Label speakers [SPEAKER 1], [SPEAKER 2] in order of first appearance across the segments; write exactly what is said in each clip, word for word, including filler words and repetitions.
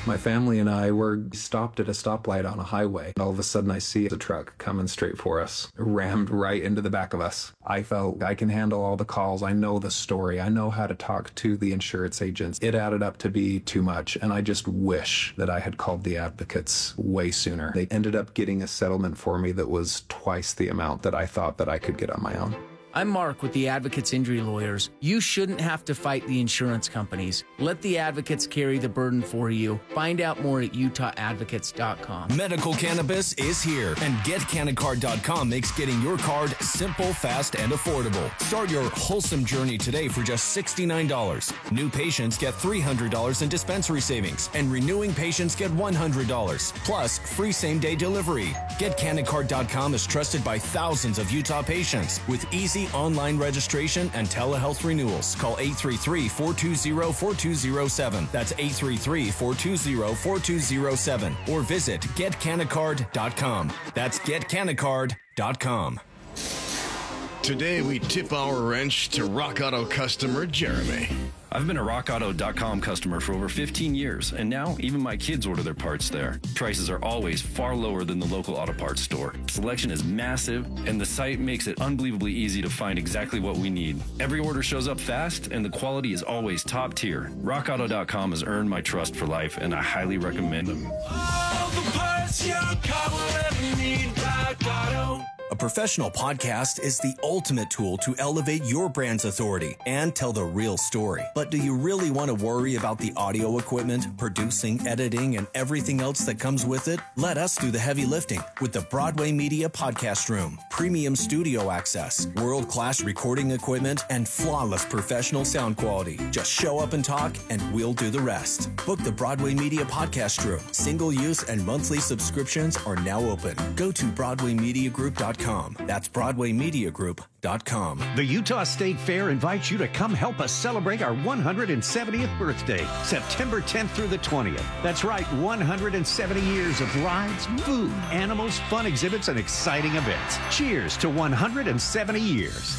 [SPEAKER 1] My family and I were stopped at a stoplight on a highway. All of a sudden, I see a truck coming straight for us, rammed right into the back of us. I felt I can handle all the calls. I know the story. I know how to talk to the insurance agents. It added up to be too much, and I just wish that I had called the advocates way sooner. They ended up getting a settlement for me that was twice the amount that I thought that I could get on my own.
[SPEAKER 2] I'm Mark with the Advocates Injury Lawyers. You shouldn't have to fight the insurance companies. Let the advocates carry the burden for you. Find out more at utah advocates dot com.
[SPEAKER 3] Medical cannabis is here, and get cannacard dot com makes getting your card simple, fast, and affordable. Start your wholesome journey today for just sixty-nine dollars. New patients get three hundred dollars in dispensary savings, and renewing patients get one hundred dollars, plus free same-day delivery. get cannacard dot com is trusted by thousands of Utah patients with easy online registration and telehealth renewals. Call eight three three, four two zero, four two zero seven. That's eight three three, four two zero, four two zero seven. Or visit get cannacard dot com. That's get cannacard dot com.
[SPEAKER 4] Today, we tip our wrench to Rock Auto customer Jeremy.
[SPEAKER 5] I've been a rock auto dot com customer for over fifteen years, and now even my kids order their parts there. Prices are always far lower than the local auto parts store. Selection is massive, and the site makes it unbelievably easy to find exactly what we need. Every order shows up fast, and the quality is always top tier. rock auto dot com has earned my trust for life, and I highly recommend them.
[SPEAKER 6] All the parts your car will ever need, Rock Auto.
[SPEAKER 3] A professional podcast is the ultimate tool to elevate your brand's authority and tell the real story. But do you really want to worry about the audio equipment, producing, editing, and everything else that comes with it? Let us do the heavy lifting with the Broadway Media Podcast Room. Premium studio access, world-class recording equipment, and flawless professional sound quality. Just show up and talk, and we'll do the rest. Book the Broadway Media Podcast Room. Single-use and monthly subscriptions are now open. Go to broadway media group dot com. That's broadway media group dot com.
[SPEAKER 7] The Utah State Fair invites you to come help us celebrate our one hundred seventieth birthday, September tenth through the twentieth. That's right, one hundred seventy years of rides, food, animals, fun exhibits, and exciting events. Cheers to one hundred seventy years.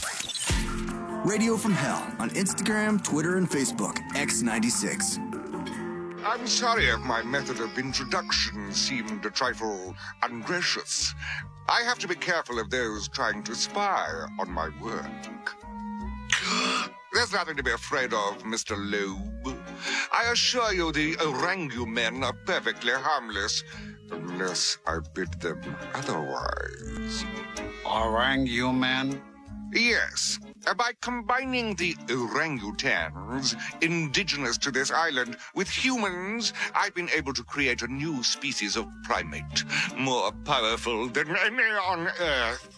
[SPEAKER 8] Radio from Hell on Instagram, Twitter, and Facebook, X ninety-six.
[SPEAKER 9] I'm sorry if my method of introduction seemed a trifle ungracious. I have to be careful of those trying to spy on my work. There's nothing to be afraid of, Mister Loeb. I assure you the Orangumen are perfectly harmless, unless I bid them otherwise.
[SPEAKER 10] Orangumen?
[SPEAKER 9] Yes. By combining the orangutans, indigenous to this island, with humans, I've been able to create a new species of primate, more powerful than any on Earth.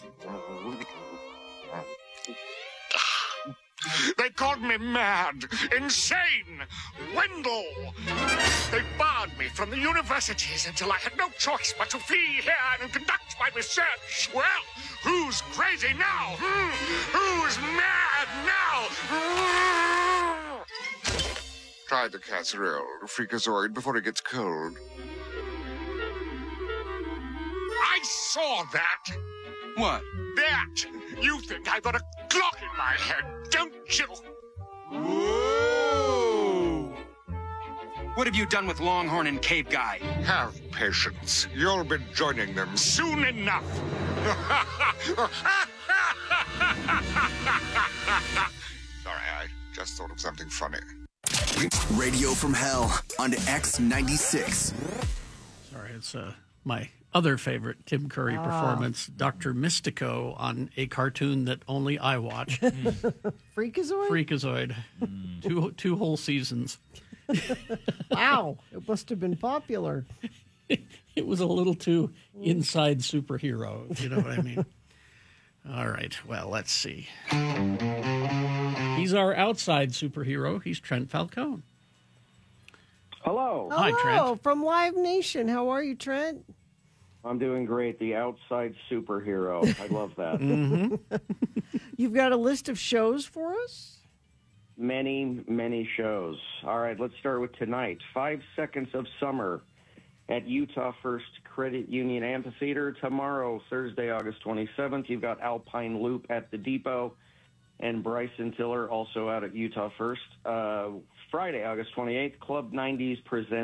[SPEAKER 9] They called me mad, insane, Wendell. They barred me from the universities until I had no choice but to flee here and conduct my research. Well, who's crazy now? Hmm? Who's mad now? Try the casserole, Freakazoid, before it gets cold. I saw that.
[SPEAKER 10] What?
[SPEAKER 9] That. You think I've got a clock in my head, don't you?
[SPEAKER 10] Whoa! What have you done with Longhorn and Cave Guy?
[SPEAKER 9] Have patience. You'll be joining them soon enough. Sorry, I just thought of something funny.
[SPEAKER 8] Radio from Hell on X ninety-six.
[SPEAKER 11] Sorry, it's uh, my other favorite Tim Curry
[SPEAKER 12] ah.
[SPEAKER 11] performance, Doctor Mystico, on a cartoon that only I watch.
[SPEAKER 12] Freakazoid?
[SPEAKER 11] Freakazoid. Mm. Two, two whole seasons.
[SPEAKER 12] Wow, it must have been popular.
[SPEAKER 11] It was a little too inside superhero, if you know what I mean. All right, well, let's see. He's our outside superhero. He's Trent Falcone.
[SPEAKER 13] Hello.
[SPEAKER 11] Hi, Trent.
[SPEAKER 12] Hello, from Live Nation. How are you, Trent?
[SPEAKER 13] I'm doing great. The outside superhero. I love that.
[SPEAKER 11] Mm-hmm.
[SPEAKER 12] You've got a list of shows for us?
[SPEAKER 13] Many, many shows. All right, let's start with tonight. Five Seconds of Summer at Utah First Credit Union Amphitheater. Tomorrow, Thursday, August twenty-seventh, you've got Alpine Loop at the Depot, and Bryson Tiller also out at Utah First. Uh, Friday, August twenty-eighth, Club nineties presents